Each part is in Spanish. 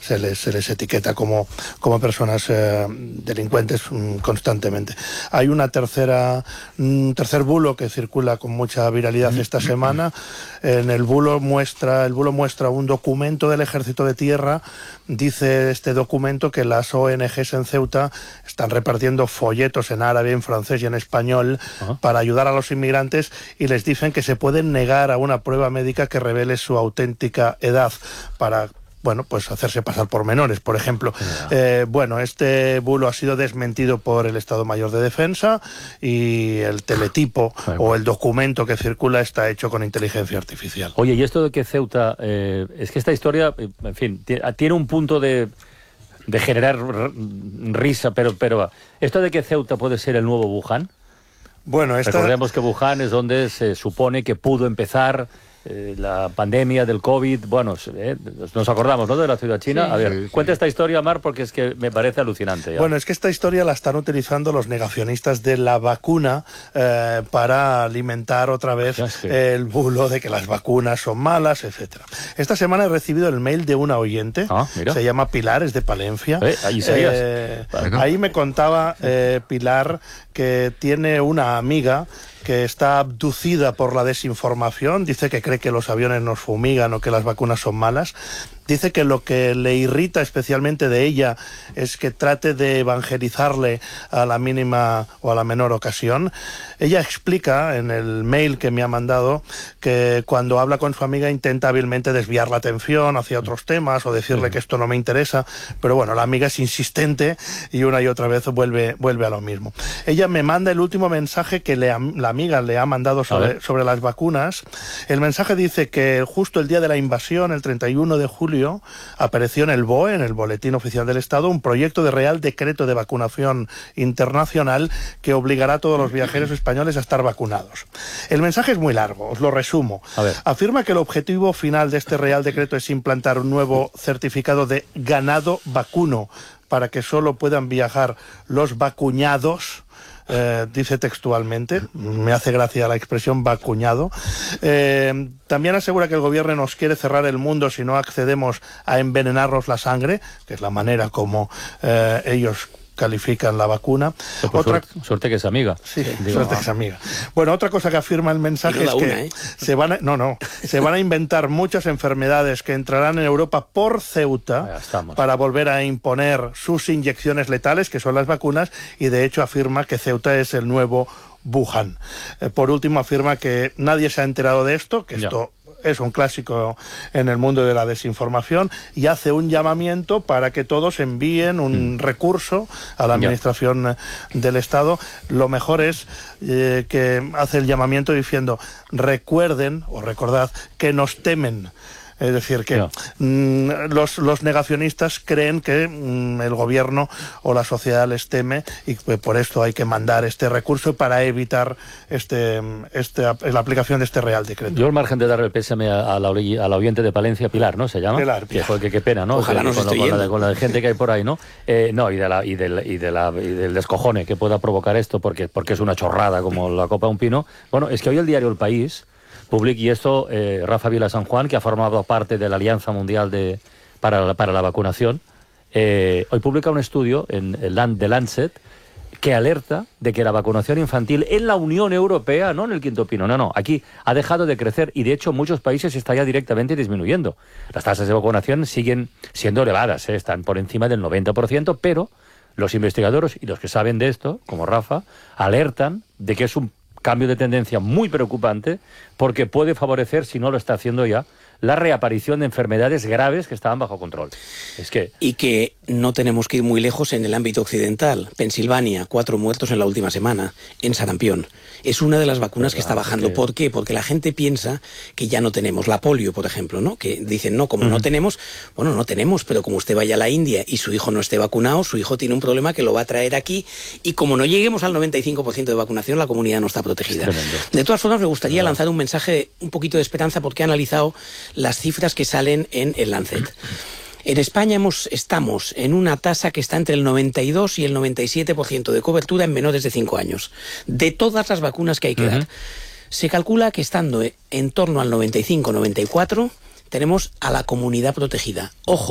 se les etiqueta como personas delincuentes constantemente. Hay un tercer bulo que circula con mucha viralidad esta semana. El bulo muestra un documento del Ejército de Tierra. Dice este documento que las ONGs en Ceuta están repartiendo folletos en árabe, en francés y en español para ayudar a los inmigrantes, y les dicen que se pueden negar a una prueba médica que revele su auténtica edad para pues hacerse pasar por menores, por ejemplo. Este bulo ha sido desmentido por el Estado Mayor de Defensa, y el teletipo o el documento que circula está hecho con inteligencia artificial. Oye, y esto de que Ceuta... es que esta historia, en fin, tiene un punto de generar risa, pero esto de que Ceuta puede ser el nuevo Wuhan... Recordemos que Wuhan es donde se supone que pudo empezar la pandemia del COVID. Nos acordamos, ¿no?, de la ciudad china. A ver, cuenta esta historia, Mar, porque es que me parece alucinante. Ya. Es que esta historia la están utilizando los negacionistas de la vacuna para alimentar otra vez el bulo de que las vacunas son malas, etcétera. Esta semana he recibido el mail de una oyente, se llama Pilar, es de Palencia. Ahí me contaba Pilar que tiene una amiga que está abducida por la desinformación. Dice que cree que los aviones nos fumigan o que las vacunas son malas. Dice que lo que le irrita especialmente de ella es que trate de evangelizarle a la mínima o a la menor ocasión. Ella explica en el mail que me ha mandado que cuando habla con su amiga intenta hábilmente desviar la atención hacia otros temas o decirle que esto no me interesa, pero la amiga es insistente y una y otra vez vuelve a lo mismo. Ella me manda el último mensaje que la amiga le ha mandado sobre las vacunas. El mensaje dice que justo el día de la invasión, el 31 de julio, apareció en el BOE, en el Boletín Oficial del Estado, un proyecto de Real Decreto de Vacunación Internacional que obligará a todos los viajeros españoles a estar vacunados. El mensaje es muy largo, os lo resumo. Afirma que el objetivo final de este Real Decreto es implantar un nuevo certificado de ganado vacuno para que solo puedan viajar los vacuñados. Dice textualmente, me hace gracia la expresión vacuñado. También asegura que el gobierno nos quiere cerrar el mundo si no accedemos a envenenarnos la sangre, que es la manera como ellos califican la vacuna. Suerte que es amiga. Sí, suerte que es amiga. Otra cosa que afirma el mensaje es que se van a inventar muchas enfermedades que entrarán en Europa por Ceuta para volver a imponer sus inyecciones letales, que son las vacunas, y de hecho afirma que Ceuta es el nuevo Wuhan. Por último, afirma que nadie se ha enterado de esto, que esto es un clásico en el mundo de la desinformación, y hace un llamamiento para que todos envíen un recurso a la Administración del Estado. Lo mejor es que hace el llamamiento diciendo: recuerden o recordad que nos temen. Es decir, que los negacionistas creen que el gobierno o la sociedad les teme, y por esto hay que mandar este recurso para evitar la aplicación de este Real Decreto. Yo, al margen de darle el pésame a la oyente de Palencia, Pilar, ¿no? Se llama. Pilar. Qué pena, ¿no? Ojalá nos esté yendo. Con la gente que hay por ahí, ¿no? Y del descojone que pueda provocar esto, porque es una chorrada como la copa de un pino. Es que hoy el diario El País publica, y esto, Rafa Vila San Juan, que ha formado parte de la Alianza Mundial para la Vacunación, hoy publica un estudio en The Lancet que alerta de que la vacunación infantil en la Unión Europea, no en el Quinto Pino, aquí ha dejado de crecer, y de hecho en muchos países está ya directamente disminuyendo. Las tasas de vacunación siguen siendo elevadas, están por encima del 90%, pero los investigadores y los que saben de esto, como Rafa, alertan de que es un cambio de tendencia muy preocupante, porque puede favorecer, si no lo está haciendo ya, la reaparición de enfermedades graves que estaban bajo control. Y que no tenemos que ir muy lejos en el ámbito occidental. Pensilvania, 4 muertos en la última semana, en sarampión. Es una de las vacunas que está bajando. ¿Por qué? Porque la gente piensa que ya no tenemos. La polio, por ejemplo, ¿no? Que dicen, no, como no tenemos, no tenemos, pero como usted vaya a la India y su hijo no esté vacunado, su hijo tiene un problema que lo va a traer aquí, y como no lleguemos al 95% de vacunación, la comunidad no está protegida. De todas formas, me gustaría lanzar un mensaje un poquito de esperanza, porque he analizado las cifras que salen en el Lancet. En España estamos en una tasa que está entre el 92 y el 97% de cobertura en menores de 5 años, de todas las vacunas que hay que dar. Se calcula que estando en torno al 95-94 tenemos a la comunidad protegida. Ojo,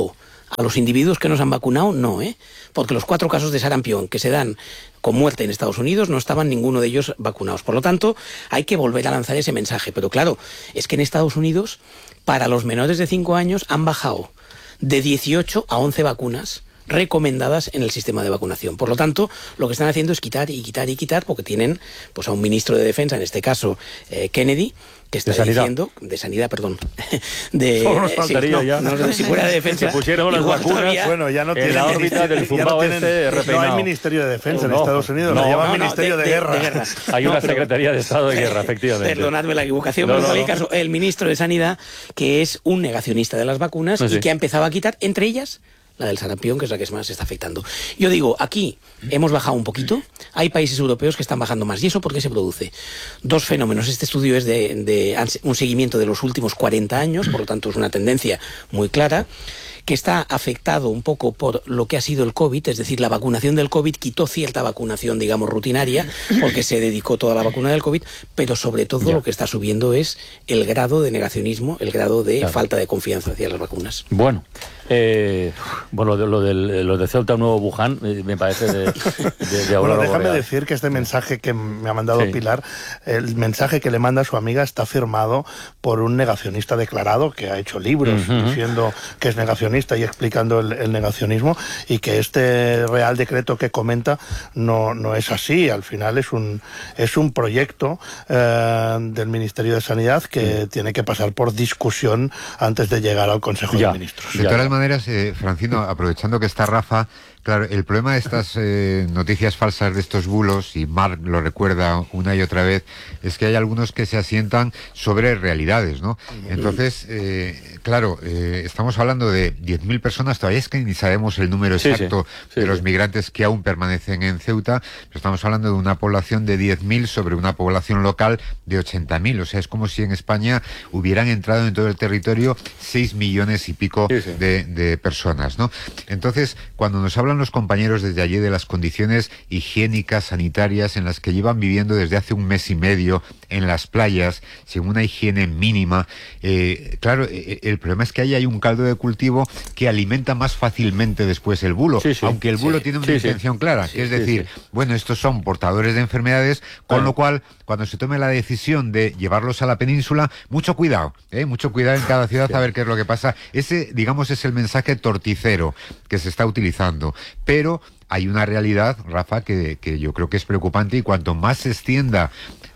A los individuos que no se han vacunado, no, porque los 4 casos de sarampión que se dan con muerte en Estados Unidos no estaban ninguno de ellos vacunados. Por lo tanto, hay que volver a lanzar ese mensaje. Pero claro, es que en Estados Unidos, para los menores de 5 años, han bajado de 18 a 11 vacunas recomendadas en el sistema de vacunación. Por lo tanto, lo que están haciendo es quitar y quitar y quitar, porque tienen pues a un ministro de Defensa, en este caso Kennedy, que está diciendo, de sanidad, perdón, solo nos faltaría ya. No, si fuera de defensa, se pusieron las vacunas todavía, bueno, ya no tiene la órbita del zumbao no hay ministerio de defensa en Estados Unidos, lo llaman ministerio de guerra. Hay una secretaría de Estado de guerra, efectivamente. Perdonadme la equivocación, pero en cualquier caso, el ministro de Sanidad, que es un negacionista de las vacunas y que ha empezado a quitar, entre ellas, la del sarampión, que es la que más se está afectando. Yo digo, aquí hemos bajado un poquito, hay países europeos que están bajando más. ¿Y eso por qué se produce? 2 fenómenos. Este estudio es de un seguimiento de los últimos 40 años, por lo tanto es una tendencia muy clara, que está afectado un poco por lo que ha sido el COVID, es decir, la vacunación del COVID quitó cierta vacunación, digamos, rutinaria, porque se dedicó toda la vacuna del COVID, pero sobre todo lo que está subiendo es el grado de negacionismo, el grado de falta de confianza hacia las vacunas. Bueno, lo de Ceuta, nuevo Wuhan, me parece de bueno, déjame decir que este mensaje que me ha mandado Pilar, el mensaje que le manda a su amiga está firmado por un negacionista declarado que ha hecho libros diciendo que es negacionista y explicando el negacionismo, y que este Real Decreto que comenta no es así. Al final es un proyecto del Ministerio de Sanidad que tiene que pasar por discusión antes de llegar al Consejo de Ministros. De todas maneras, Francino, aprovechando que está Rafa, claro, el problema de estas noticias falsas, de estos bulos, y Marc lo recuerda una y otra vez, es que hay algunos que se asientan sobre realidades, ¿no? Entonces, claro, estamos hablando de 10.000 personas, todavía es que ni sabemos el número exacto de los migrantes que aún permanecen en Ceuta, pero estamos hablando de una población de 10.000 sobre una población local de 80.000, o sea, es como si en España hubieran entrado en todo el territorio 6 millones y pico de personas, ¿no? Entonces, cuando nos hablan los compañeros desde allí de las condiciones higiénicas, sanitarias, en las que llevan viviendo desde hace un mes y medio en las playas, sin una higiene mínima, claro, el problema es que ahí hay un caldo de cultivo que alimenta más fácilmente después el bulo, aunque el bulo tiene una intención clara, que es decir, bueno, estos son portadores de enfermedades, con lo cual, cuando se tome la decisión de llevarlos a la península, mucho cuidado en cada ciudad a ver qué es lo que pasa. Ese, digamos, es el mensaje torticero que se está utilizando, pero hay una realidad, Rafa, que yo creo que es preocupante, y cuanto más se extienda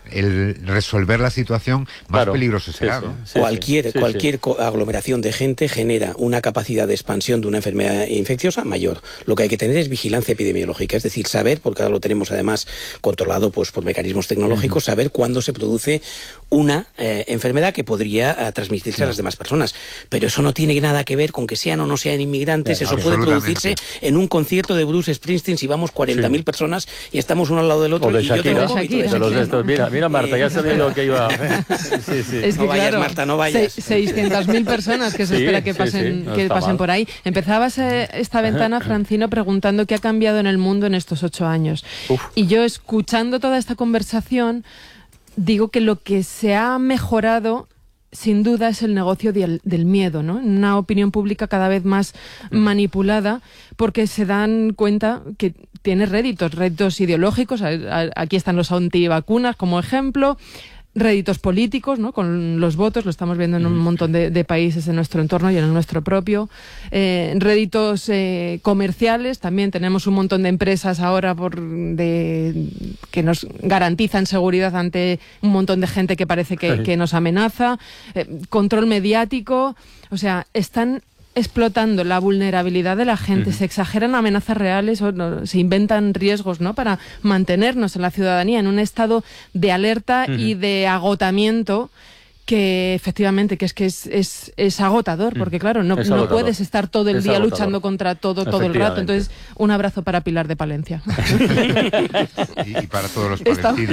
el resolver la situación, más peligroso será, ¿no? Cualquier aglomeración de gente genera una capacidad de expansión de una enfermedad infecciosa mayor. Lo que hay que tener es vigilancia epidemiológica, es decir, saber, porque ahora lo tenemos además controlado pues por mecanismos tecnológicos, saber cuándo se produce una enfermedad que podría transmitirse a las demás personas. Pero eso no tiene nada que ver con que sean o no sean inmigrantes. Eso puede producirse en un concierto de Bruce Springsteen si vamos 40.000 personas y estamos uno al lado del otro. O de y yo tengo Shakira. De los de estos. Mira, Marta, ya sabía lo que iba a... Es que no vayas, Marta, no vayas. 600.000 personas que se espera que pasen, por ahí. Empezabas esta ventana, Francino, preguntando qué ha cambiado en el mundo en estos 8 años. Y yo, escuchando toda esta conversación, digo que lo que se ha mejorado sin duda es el negocio del miedo, ¿no? Una opinión pública cada vez más manipulada, porque se dan cuenta que tiene réditos ideológicos. Aquí están los antivacunas como ejemplo, réditos políticos, ¿no? Con los votos, lo estamos viendo en un montón de países en nuestro entorno y en el nuestro propio. Réditos comerciales, también tenemos un montón de empresas ahora que nos garantizan seguridad ante un montón de gente que parece que nos amenaza. Control mediático, o sea, están explotando la vulnerabilidad de la gente, se exageran amenazas reales o se inventan riesgos, ¿no?, para mantenernos en la ciudadanía en un estado de alerta y de agotamiento que efectivamente es agotador, porque claro, no puedes estar todo el día luchando contra todo el rato. Entonces, un abrazo para Pilar de Palencia. y para todos los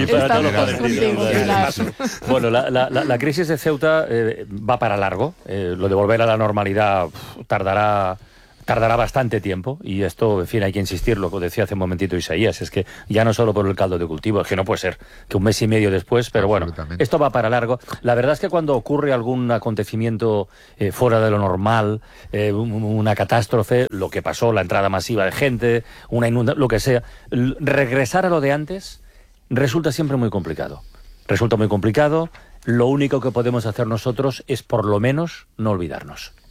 palestinos. Bueno, la crisis de Ceuta va para largo. Lo de volver a la normalidad tardará tardará bastante tiempo, y esto, en fin, hay que insistir, lo que decía hace un momentito Isaías, es que ya no solo por el caldo de cultivo, es que no puede ser que un mes y medio después, pero bueno, esto va para largo. La verdad es que cuando ocurre algún acontecimiento fuera de lo normal, una catástrofe, lo que pasó, la entrada masiva de gente, una inundación, lo que sea, regresar a lo de antes resulta siempre muy complicado. Resulta muy complicado. Lo único que podemos hacer nosotros es, por lo menos, no olvidarnos.